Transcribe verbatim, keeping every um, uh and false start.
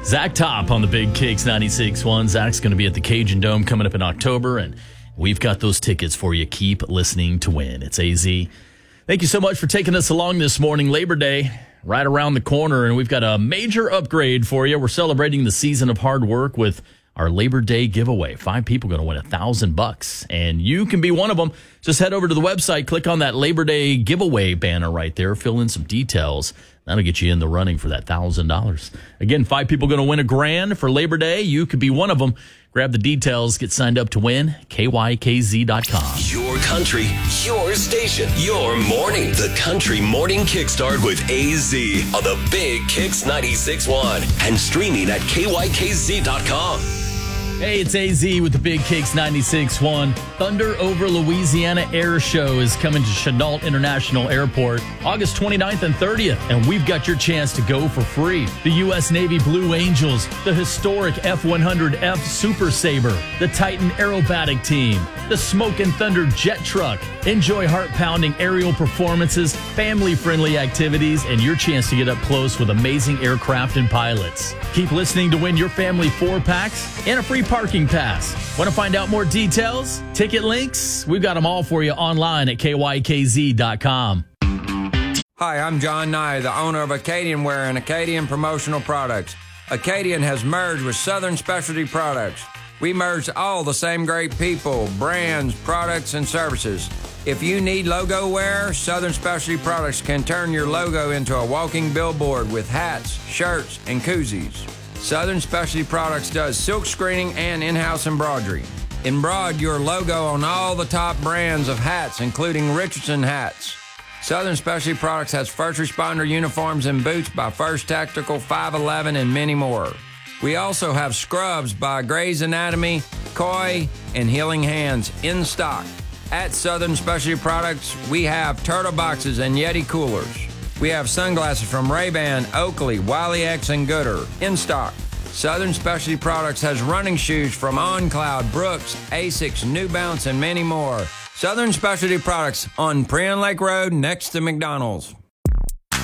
Zach Top on the Big Kicks ninety-six point one. Zach's going to be at the Cajun Dome coming up in October, and we've got those tickets for you. Keep listening to win. It's A Z. Thank you so much for taking us along this morning. Labor Day right around the corner, and we've got a major upgrade for you. We're celebrating the season of hard work with our Labor Day giveaway. Five people going to win a thousand bucks, and you can be one of them. Just head over to the website, click on that Labor Day giveaway banner right there, fill in some details. That'll get you in the running for that thousand dollars. Again, five people going to win a grand for Labor Day. You could be one of them. Grab the details, get signed up to win. K Y K Z dot com. Your country, your station, your morning. The Country Morning Kickstart with A Z on the Big Kicks ninety-six point one and streaming at K Y K Z dot com. Hey, it's A Z with the Big Kicks ninety-six point one. Thunder over Louisiana Air Show is coming to Chenault International Airport August twenty-ninth and thirtieth, and we've got your chance to go for free. The U S Navy Blue Angels, the historic F one hundred F Super Sabre, the Titan Aerobatic Team, the Smoke and Thunder Jet Truck. Enjoy heart-pounding aerial performances, family-friendly activities, and your chance to get up close with amazing aircraft and pilots. Keep listening to win your family four-packs and a free parking pass. Want to find out more details? Ticket links? We've got them all for you online at K Y K Z dot com. Hi, I'm John Nye, the owner of Acadian Wear and Acadian Promotional Products. Acadian has merged with Southern Specialty Products. We merged all the same great people, brands, products, and services. If you need logo wear, Southern Specialty Products can turn your logo into a walking billboard with hats, shirts, and koozies. Southern Specialty Products does silk screening and in-house embroidery. Embroid your logo on all the top brands of hats, including Richardson hats. Southern Specialty Products has first responder uniforms and boots by First Tactical, five eleven, and many more. We also have scrubs by Grey's Anatomy, Koi, and Healing Hands in stock. At Southern Specialty Products, we have turtle boxes and Yeti coolers. We have sunglasses from Ray-Ban, Oakley, Wiley X, and Gooder in stock. Southern Specialty Products has running shoes from OnCloud, Brooks, Asics, New Balance, and many more. Southern Specialty Products on Prion Lake Road next to McDonald's.